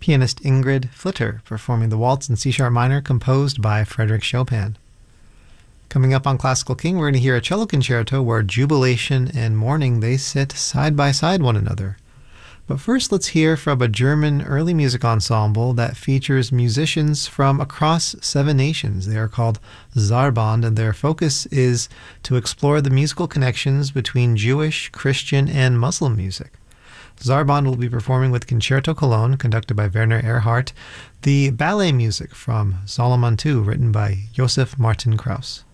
pianist Ingrid Flitter performing the waltz in C-sharp minor composed by Frédéric Chopin. Coming up on Classical King, we're going to hear a cello concerto where jubilation and mourning, they sit side by side one another. But first, let's hear from a German early music ensemble that features musicians from across 7 nations. They are called Zarband, and their focus is to explore the musical connections between Jewish, Christian, and Muslim music. Zarband will be performing with Concerto Cologne, conducted by Werner Erhardt, the ballet music from Solomon II, written by Joseph Martin Krauss.